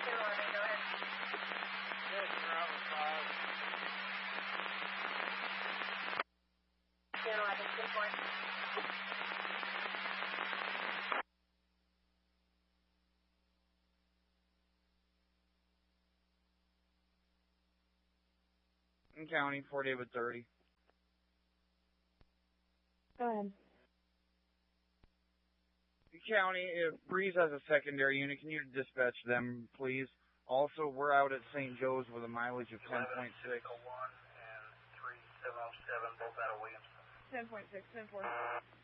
Yes, you're out with 5. 1011, 10 County, Fort David 30. Go ahead. County, if Breeze has a secondary unit, can you dispatch them, please? Also, we're out at St. Joe's with a mileage of 10.6. 1 and 3707, both out of Williamston. 10.6, 10.4.